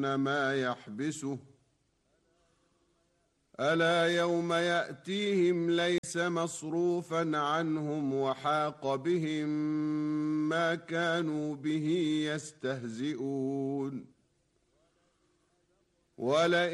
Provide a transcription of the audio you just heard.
ما يحبسه ألا يوم يأتيهم ليس مصروفا عنهم وحاق بهم ما كانوا به يستهزئون